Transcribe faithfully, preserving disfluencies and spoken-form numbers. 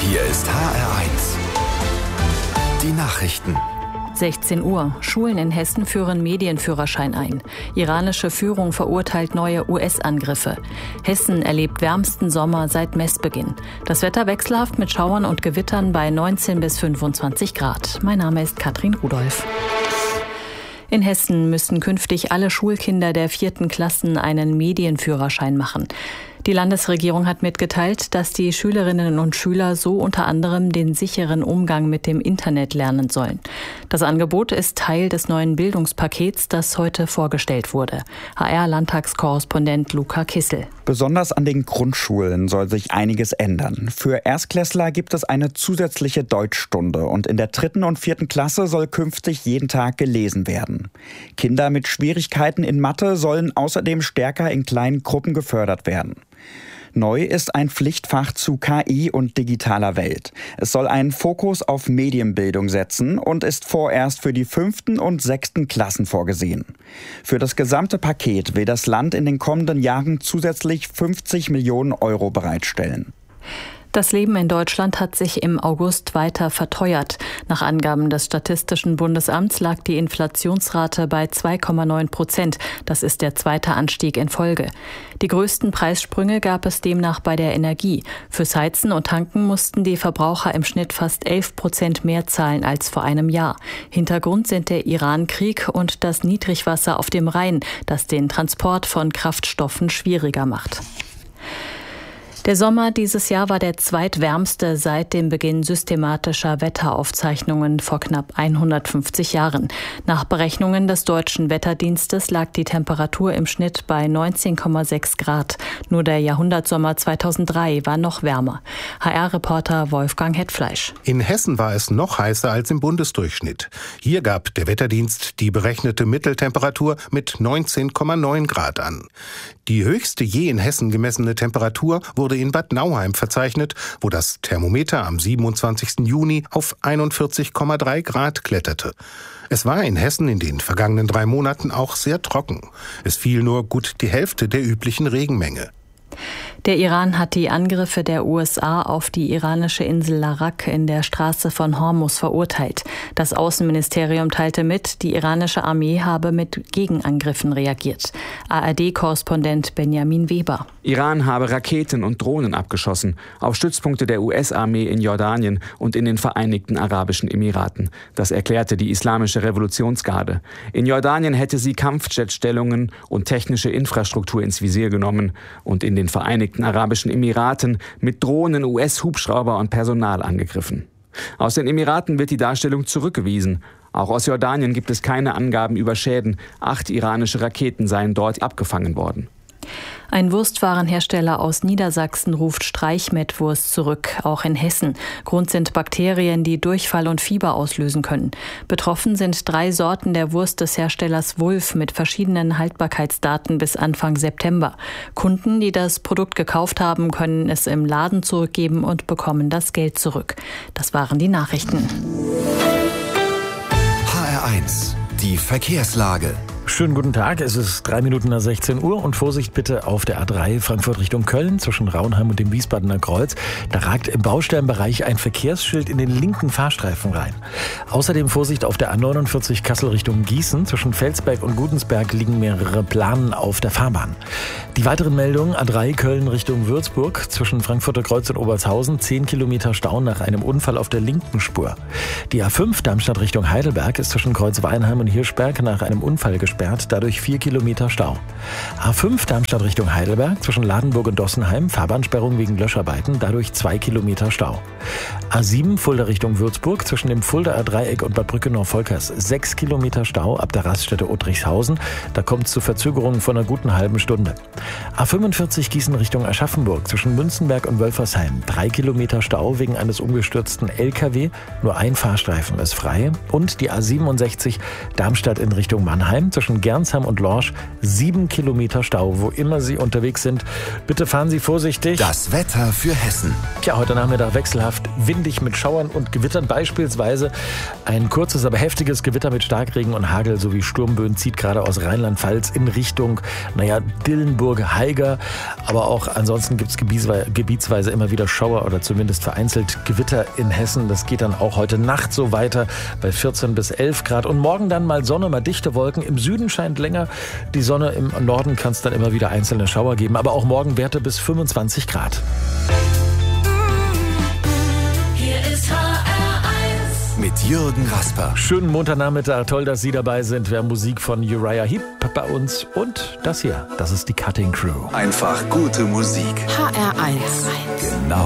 Hier ist H R eins. Die Nachrichten. sechzehn Uhr. Schulen in Hessen führen Medienführerschein ein. Iranische Führung verurteilt neue U S-Angriffe. Hessen erlebt wärmsten Sommer seit Messbeginn. Das Wetter wechselhaft mit Schauern und Gewittern bei neunzehn bis fünfundzwanzig Grad. Mein Name ist Katrin Rudolph. In Hessen müssen künftig alle Schulkinder der vierten Klassen einen Medienführerschein machen. Die Landesregierung hat mitgeteilt, dass die Schülerinnen und Schüler so unter anderem den sicheren Umgang mit dem Internet lernen sollen. Das Angebot ist Teil des neuen Bildungspakets, das heute vorgestellt wurde. H R-Landtagskorrespondent Luca Kissel. Besonders an den Grundschulen soll sich einiges ändern. Für Erstklässler gibt es eine zusätzliche Deutschstunde und in der dritten und vierten Klasse soll künftig jeden Tag gelesen werden. Kinder mit Schwierigkeiten in Mathe sollen außerdem stärker in kleinen Gruppen gefördert werden. Neu ist ein Pflichtfach zu K I und digitaler Welt. Es soll einen Fokus auf Medienbildung setzen und ist vorerst für die fünften und sechsten Klassen vorgesehen. Für das gesamte Paket will das Land in den kommenden Jahren zusätzlich fünfzig Millionen Euro bereitstellen. Das Leben in Deutschland hat sich im August weiter verteuert. Nach Angaben des Statistischen Bundesamts lag die Inflationsrate bei zwei Komma neun Prozent. Das ist der zweite Anstieg in Folge. Die größten Preissprünge gab es demnach bei der Energie. Fürs Heizen und Tanken mussten die Verbraucher im Schnitt fast elf Prozent mehr zahlen als vor einem Jahr. Hintergrund sind der Iran-Krieg und das Niedrigwasser auf dem Rhein, das den Transport von Kraftstoffen schwieriger macht. Der Sommer dieses Jahr war der zweitwärmste seit dem Beginn systematischer Wetteraufzeichnungen vor knapp hundertfünfzig Jahren. Nach Berechnungen des Deutschen Wetterdienstes lag die Temperatur im Schnitt bei neunzehn Komma sechs Grad. Nur der Jahrhundertsommer zweitausenddrei war noch wärmer. H R-Reporter Wolfgang Hetfleisch. In Hessen war es noch heißer als im Bundesdurchschnitt. Hier gab der Wetterdienst die berechnete Mitteltemperatur mit neunzehn Komma neun Grad an. Die höchste je in Hessen gemessene Temperatur wurde in Bad Nauheim verzeichnet, wo das Thermometer am siebenundzwanzigsten Juni auf einundvierzig Komma drei Grad kletterte. Es war in Hessen in den vergangenen drei Monaten auch sehr trocken. Es fiel nur gut die Hälfte der üblichen Regenmenge. Der Iran hat die Angriffe der U S A auf die iranische Insel Larak in der Straße von Hormuz verurteilt. Das Außenministerium teilte mit, die iranische Armee habe mit Gegenangriffen reagiert. A R D-Korrespondent Benjamin Weber. Iran habe Raketen und Drohnen abgeschossen auf Stützpunkte der U S-Armee in Jordanien und in den Vereinigten Arabischen Emiraten. Das erklärte die Islamische Revolutionsgarde. In Jordanien hätte sie Kampfjetstellungen und technische Infrastruktur ins Visier genommen und in den Vereinigten Arabischen Emiraten mit Drohnen, U S-Hubschrauber und Personal angegriffen. Aus den Emiraten wird die Darstellung zurückgewiesen. Auch aus Jordanien gibt es keine Angaben über Schäden. Acht iranische Raketen seien dort abgefangen worden. Ein Wurstwarenhersteller aus Niedersachsen ruft Streichmettwurst zurück, auch in Hessen. Grund sind Bakterien, die Durchfall und Fieber auslösen können. Betroffen sind drei Sorten der Wurst des Herstellers Wulf mit verschiedenen Haltbarkeitsdaten bis Anfang September. Kunden, die das Produkt gekauft haben, können es im Laden zurückgeben und bekommen das Geld zurück. Das waren die Nachrichten. H R eins, die Verkehrslage. Schönen guten Tag, es ist drei Minuten nach sechzehn Uhr und Vorsicht bitte auf der A drei Frankfurt Richtung Köln zwischen Raunheim und dem Wiesbadener Kreuz. Da ragt im Baustellenbereich ein Verkehrsschild in den linken Fahrstreifen rein. Außerdem Vorsicht auf der A neunundvierzig Kassel Richtung Gießen. Zwischen Felsberg und Gudensberg liegen mehrere Planen auf der Fahrbahn. Die weiteren Meldungen: A drei Köln Richtung Würzburg zwischen Frankfurter Kreuz und Obertshausen zehn Kilometer Stau nach einem Unfall auf der linken Spur. Die A fünf Darmstadt Richtung Heidelberg ist zwischen Kreuzweinheim und Hirschberg nach einem Unfall gesperrt. Dadurch vier Kilometer Stau. A fünf Darmstadt Richtung Heidelberg zwischen Ladenburg und Dossenheim, Fahrbahnsperrung wegen Löscharbeiten, dadurch zwei Kilometer Stau. A sieben Fulda Richtung Würzburg zwischen dem Fuldaer Dreieck und Bad Brücke-Nordvolkers sechs Kilometer Stau ab der Raststätte Ottrichshausen. Da kommt es zu Verzögerungen von einer guten halben Stunde. A fünfundvierzig Gießen Richtung Aschaffenburg zwischen Münzenberg und Wölfersheim drei Kilometer Stau wegen eines umgestürzten L K W. Nur ein Fahrstreifen ist frei. Und die A siebenundsechzig Darmstadt in Richtung Mannheim zwischen zwischen Gernsheim und Lorsch sieben Kilometer Stau, wo immer Sie unterwegs sind. Bitte fahren Sie vorsichtig. Das Wetter für Hessen. Tja, heute Nachmittag wechselhaft windig mit Schauern und Gewittern. Beispielsweise ein kurzes, aber heftiges Gewitter mit Starkregen und Hagel sowie Sturmböen zieht gerade aus Rheinland-Pfalz in Richtung, naja, Dillenburg, Haiger. Aber auch ansonsten gibt es gebietsweise immer wieder Schauer oder zumindest vereinzelt Gewitter in Hessen. Das geht dann auch heute Nacht so weiter bei vierzehn bis elf Grad. Und morgen dann mal Sonne, mal dichte Wolken. Im Süden scheint länger die Sonne, im Norden kann es dann immer wieder einzelne Schauer geben. Aber auch morgen Werte bis fünfundzwanzig Grad. Hier ist H R eins mit Jürgen Rasper. Schönen Montagnachmittag, toll, dass Sie dabei sind. Wir haben Musik von Uriah Heep bei uns und das hier, das ist die Cutting Crew. Einfach gute Musik. H R eins. Genau.